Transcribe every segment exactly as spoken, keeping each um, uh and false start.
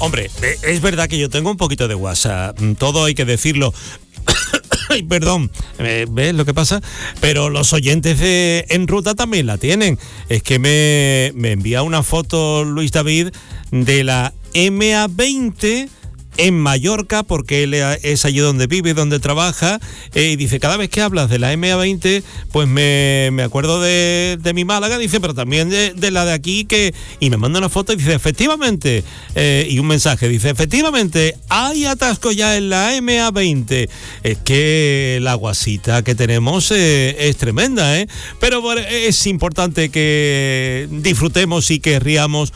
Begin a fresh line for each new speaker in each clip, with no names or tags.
Hombre, es verdad que yo tengo un poquito de WhatsApp, todo hay que decirlo. Ay, perdón, ¿ves lo que pasa? Pero los oyentes de En Ruta también la tienen. Es que me, me envía una foto Luis David de la M A veinte en Mallorca, porque él es allí donde vive, donde trabaja, eh, y dice, cada vez que hablas de la M A veinte, pues me, me acuerdo de, de mi Málaga, dice, pero también de, de la de aquí, que y me manda una foto y dice, efectivamente, eh, y un mensaje, dice, efectivamente, hay atasco ya en la M A veinte. Es que la guasita que tenemos eh, es tremenda, ¿eh? Pero bueno, es importante que disfrutemos y que riamos,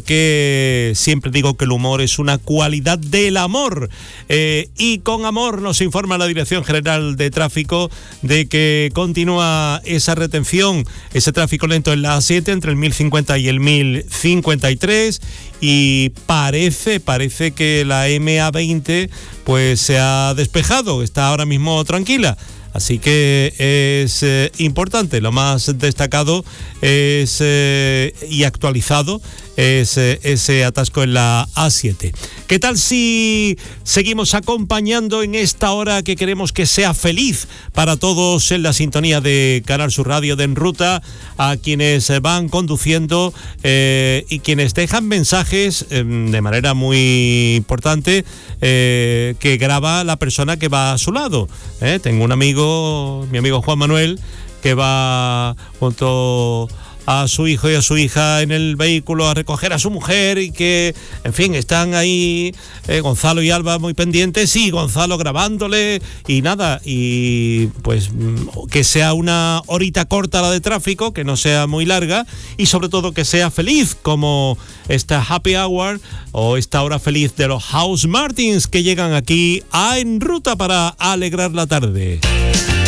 porque siempre digo que el humor es una cualidad de el amor, eh, y con amor nos informa la Dirección General de Tráfico de que continúa esa retención, ese tráfico lento en la A siete entre el mil cincuenta y el mil cincuenta y tres, y parece, parece que la M A veinte pues se ha despejado, está ahora mismo tranquila. Así que es eh, importante, lo más destacado es eh, y actualizado es eh, ese atasco en la A siete. ¿Qué tal si seguimos acompañando en esta hora que queremos que sea feliz para todos en la sintonía de Canal Sur Radio de En Ruta, a quienes van conduciendo eh, y quienes dejan mensajes eh, de manera muy importante eh, que graba la persona que va a su lado? Eh, tengo un amigo, mi amigo Juan Manuel, que va junto a su hijo y a su hija en el vehículo a recoger a su mujer, y que, en fin, están ahí eh, Gonzalo y Alba muy pendientes, y Gonzalo grabándole, y nada, y pues que sea una horita corta la de tráfico, que no sea muy larga, y sobre todo que sea feliz, como esta happy hour o esta hora feliz de los House Martins, que llegan aquí a En Ruta para alegrar la tarde.